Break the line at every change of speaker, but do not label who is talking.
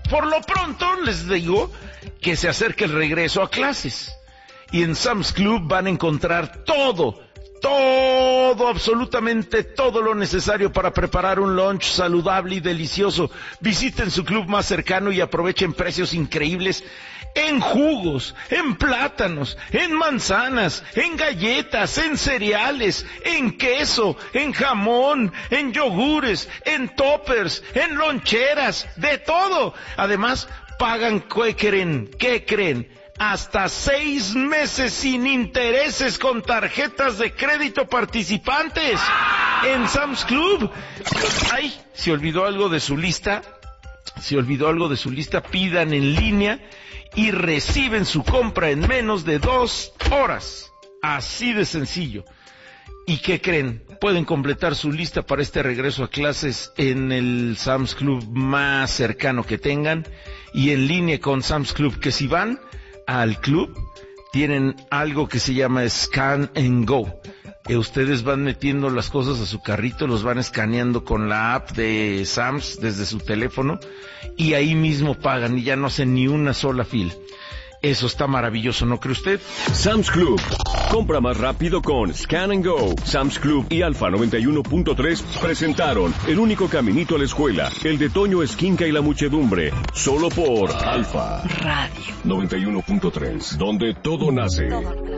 Por lo pronto les digo que se acerca el regreso a clases. Y en Sam's Club van a encontrar todo, absolutamente todo lo necesario para preparar un lunch saludable y delicioso. Visiten su club más cercano y aprovechen precios increíbles en jugos, en plátanos, en manzanas, en galletas, en cereales, en queso, en jamón, en yogures, en toppers, en loncheras, de todo. Además, pagan, ¿qué creen? Hasta 6 meses sin intereses con tarjetas de crédito participantes en Sam's Club. Ay, se olvidó algo de su lista, pidan en línea y reciben su compra en menos de 2 horas. Así de sencillo. ¿Y qué creen? Pueden completar su lista para este regreso a clases en el Sam's Club más cercano que tengan y en línea con Sam's Club, que si van al club tienen algo que se llama Scan and Go. Ustedes van metiendo las cosas a su carrito, los van escaneando con la app de Sam's desde su teléfono y ahí mismo pagan y ya no hacen ni una sola fila. Eso está maravilloso, ¿no cree usted?
Sam's Club. Compra más rápido con Scan and Go. Sam's Club y Alfa 91.3 presentaron El único caminito a la escuela, el de Toño Esquinca y la muchedumbre, solo por Alfa
Radio
91.3, donde todo nace.